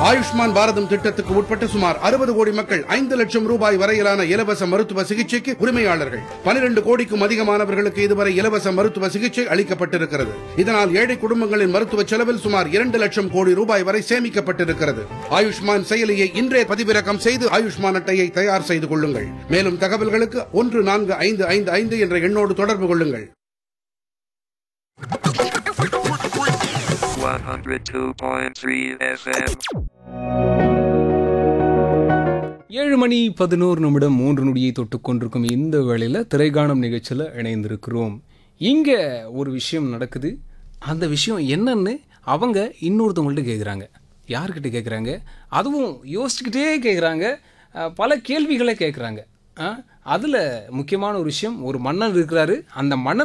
ஆயுஷ்மான் பாரதம் திட்டத்துக்கு உட்பட்ட சுமார் 60 கோடி மக்கள் 5 லட்சம் ரூபாய் வரையிலான இலவச மருத்துவ சிகிச்சைக்கு உரிமையாளர்கள். 12 கோடிக்கும் அதிகமானவர்களுக்கு இதுவரை இலவச மருத்துவ சிகிச்சை அளிக்கப்பட்டிருக்கிறது. இதனால் ஏழை குடும்பங்களின் மருத்துவ செலவில் சுமார் 2 லட்சம் கோடி ரூபாய் வரை சேமிக்கப்பட்டிருக்கிறது. ஆயுஷ்மான் செயலியை இன்றே பதிவிறக்கம் செய்து ஆயுஷ்மான் அட்டையை தயார் செய்து கொள்ளுங்கள். மேலும் தகவல்களுக்கு 14555 என்ற எண்ணோடு தொடர்பு கொள்ளுங்கள். 102.3 FM. 7 மணி 11 நிமிடம் 3 நொடியை தொட்டுக் கொண்டிருக்கும் இந்த வேளையில் திரைகாணும் நிகழ்ச்சியில் இணைந்திருக்கிறோம். இங்கே ஒரு விஷயம் நடக்குது. அந்த விஷயம் என்னன்னு அவங்க இன்னொருத்தவங்கள்ட்ட கேட்குறாங்க. யார்கிட்ட கேட்குறாங்க? அதுவும் யோசிச்சுக்கிட்டே கேட்குறாங்க. பல கேள்விகளை கேட்குறாங்க. அதில் முக்கியமான ஒரு விஷயம், ஒரு மன்னன் இருக்கிறாரு. அந்த மன்னன்